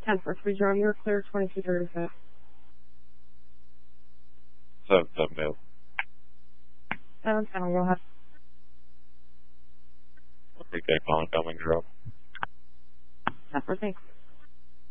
10 for 3 drone, you're clear 2235. 7-7 male. 7-7, go ahead. Okay, calling coming drop. 10 for, thanks.